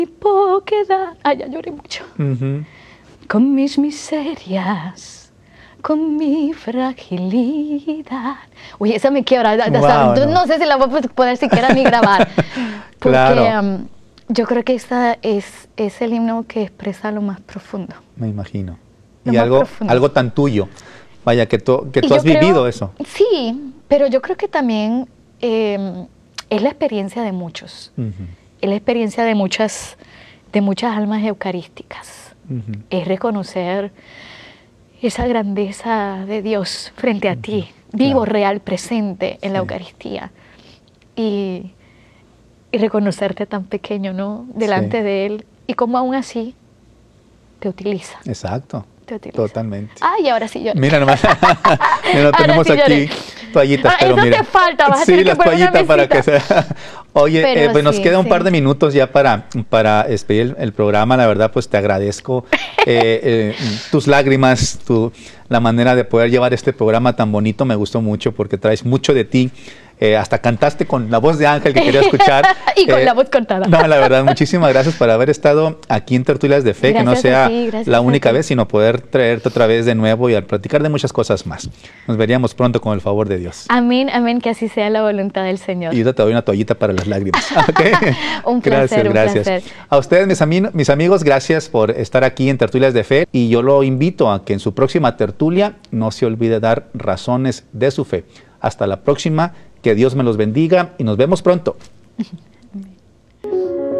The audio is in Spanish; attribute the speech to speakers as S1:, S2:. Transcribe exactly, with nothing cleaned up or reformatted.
S1: mi poquedad. Ay, ya lloré mucho.
S2: Uh-huh.
S1: Con mis miserias, con mi fragilidad. Uy, esa me quiebra. Wow, no. no sé si la voy a poder siquiera ni grabar. Porque claro. um, yo creo que esta es, es el himno que expresa lo más profundo.
S2: Me imagino. Lo y algo, algo tan tuyo. Vaya, que tú, que tú has creo, vivido eso.
S1: Sí, pero yo creo que también eh, es la experiencia de muchos. Uh-huh. Es la experiencia de muchas, de muchas almas eucarísticas. Uh-huh. Es reconocer esa grandeza de Dios frente a uh-huh. ti, vivo, claro. real, presente en sí. la Eucaristía. Y, y reconocerte tan pequeño, ¿no? Delante sí. de Él. Y cómo aún así te utiliza.
S2: Exacto. Totalmente.
S1: Ay, ahora sí lloré.
S2: Mira nomás, ya tenemos sí aquí lloré. Toallitas, ah, pero
S1: eso
S2: mira.
S1: te falta, vas a
S2: sí,
S1: tener
S2: las
S1: que
S2: toallitas para que se... Oye, eh, pues sí, nos queda un
S1: sí.
S2: par de minutos ya para, para despedir el, el programa. La verdad, pues te agradezco eh, eh, tus lágrimas, tu, la manera de poder llevar este programa tan bonito. Me gustó mucho porque traes mucho de ti. Eh, hasta cantaste con la voz de Ángel que quería escuchar.
S1: y con
S2: eh,
S1: la voz cortada.
S2: No, la verdad, muchísimas gracias por haber estado aquí en Tertulias de Fe, gracias que no sea ti, la única vez, sino poder traerte otra vez de nuevo y al platicar de muchas cosas más. Nos veríamos pronto con el favor de Dios.
S1: Amén, amén, que así sea la voluntad del Señor.
S2: Y yo te doy una toallita para las lágrimas. ¿Okay?
S1: un placer,
S2: gracias,
S1: un
S2: gracias.
S1: placer.
S2: A ustedes, mis, ami- mis amigos, gracias por estar aquí en Tertulias de Fe y yo lo invito a que en su próxima tertulia no se olvide dar razones de su fe. Hasta la próxima. Que Dios me los bendiga y nos vemos pronto.